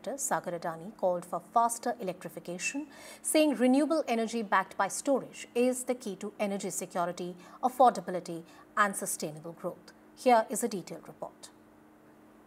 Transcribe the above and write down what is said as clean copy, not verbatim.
Director Sagar Adani called for faster electrification, saying renewable energy backed by storage is the key to energy security, affordability and sustainable growth. Here is a detailed report.